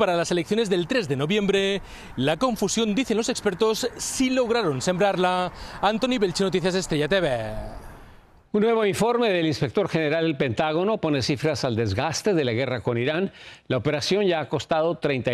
para las elecciones del 3 de noviembre. La confusión, dicen los expertos, sí lograron sembrarla. Antoni Belchi, Noticias Estrella TV. Un nuevo informe del inspector general del Pentágono pone cifras al desgaste de la guerra con Irán. La operación ya ha costado 30